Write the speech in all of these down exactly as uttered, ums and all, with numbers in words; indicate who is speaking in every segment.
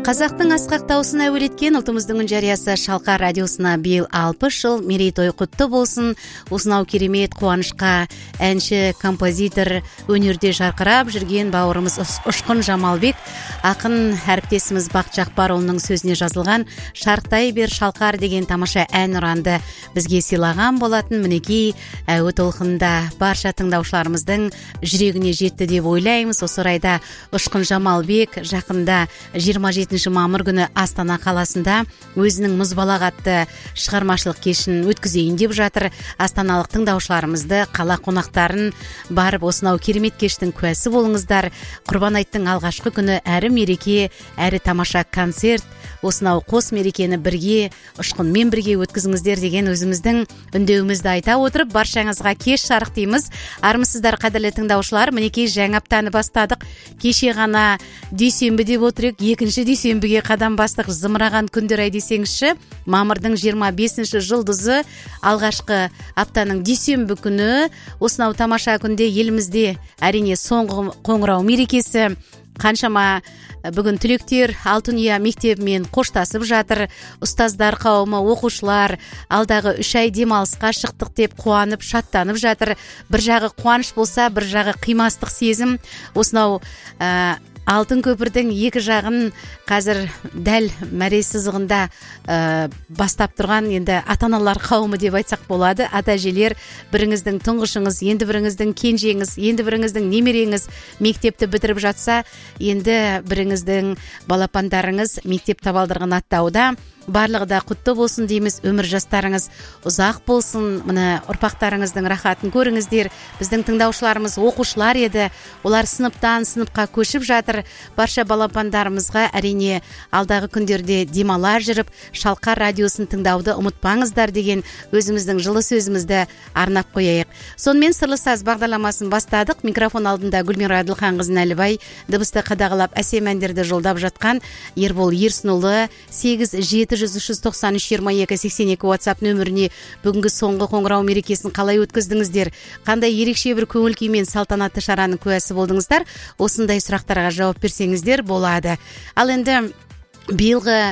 Speaker 1: Қазақтың асқақ дауысын әуелеткен ұлтымыздың үн жариясы Шалқар радиосына биыл алпыс жыл мерейтой құтты болсын. Осынау керемет қуанышқа әнші, композитор, өнерде жарқырап жүрген бауырымыз Ұшқын Жамалбек, ақын әріптесіміз Бақыт Жақпарұлының сөзіне жазылған «Шарықтай бер Шалқар» деген тамаша ән ұранды бізге сыйлаған болатын. Мінекей әуе толқынында барша тыңдаушыларымыздың жүрегіне жетті деп ойлаймыз. Осы орайда Ұшқын Жамалбек жақында жиырма жетінші мамыр күні Астана қаласында өзінің мұзбалақ атты шығармашылық кешін өткізейін деп жатыр. Астаналық тыңдаушыларымызды, қала қонақтарын барып осынау керемет кештің куәсі болыңыздар. Құрбан айттың алғашқы күні әрі мереке, әрі тамаша концерт, осынау қос мерекені бірге, Ұшқынмен бірге өткізіңіздер деген өзіміздің үндеуімізді айта отырып, баршаңызға кеш жарық дейміз. Армысыздар қадірлі тыңдаушылар, мінекей жаңа аптаны бастадық. Кеше ғана дүйсенбі деп отырек, екінші дүйсенбіге қадам бастық. Зымыраған күндер ай десеңізші, мамырдың жиырма бесінші жұлдызы алғашқы аптаның дүйсенбі күні. Осынау тамаша күнде елімізде әрине соңғы қоңырау мерекесі. Қаншама бүгін түлектер Алтұния мектебімен қоштасып жатыр. Ұстаздар қауымы, оқушылар алдағы үш ай демалысқа шықтық деп қуанып, шаттанып жатыр. Bir жағы қуаныш болса, бір жағы қимастық сезім. Осынау ә, Алтын көпірдің екі жағын қазір дәл мәре сызығында ә, бастап тұрған енді ата-аналар қауымы деп айтсақ болады. Ата-әжелер, біріңіздің тұңғышыңыз, енді біріңіздің кенжеңіз, енді біріңіздің немереңіз мектепті бітіріп жатса, енді біріңіздің балапандарыңыз мектеп табалдырығын аттауда. Барлығы да құтты болсын дейміз. Өмір жастарыңыз ұзақ болсын. Мына ұрпақтарыңыздың рахатын көріңіздер. Біздің тыңдаушыларымыз оқушылар еді. Олар сыныптан сыныпқа көшіп жатыр. Барша балапандарымызға әрине алдағы күндерде демала жүріп, Шалқар радиосын тыңдауды ұмытпаңыздар деген өзіміздің жылы сөзімізді арнап қояйық. Сонымен Сырлы саз бағдарламасын бастадық. Микрофон алдында Гүлмира Әділханқызы Нәлібай, дыбысты қадағалап әсем әндерді жолдап жатқан Ербол Ерсінұлы. Сегіз жеті жүз үш жүз тоқсан үш жиырма екі сексен екі WhatsApp нөміріне бүгінгі соңғы қоңырау мерекесін қалай өткіздіңіздер? Қандай ерекше бір көңіл күймен салтанатты шараның куәсі болдыңыздар? Осындай сұрақтарға жауап берсеңіздер болады. Ал енді биылғы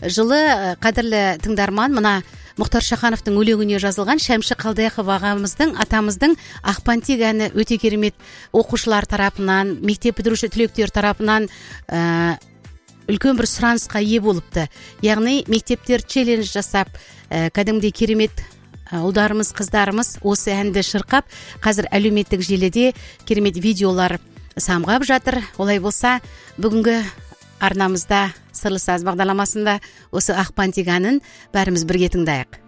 Speaker 1: жылы қадірлі тыңдарман, мына Мұхтар Шахановтың өлеңіне жазылған Шәмші Қалдаяқов ағамыздың, атамыздың Ақпантек әні өте керемет оқушылар тарапынан, мектеп бітіруші түлектер тарапынан ә, үлкен бір сұранысқа ие болыпты. Яғни мектептер челлендж жасап, ә, кәдімгідей керемет ұлдарымыз, қыздарымыз осы әнді шырқап, қазір әлеуметтік желіде керемет видеолар самғап жатыр. Олай болса, бүгінгі арнамызда Сырлы саз бағдарламасында осы Ақпантек әнін бәріміз бірге тыңдайық.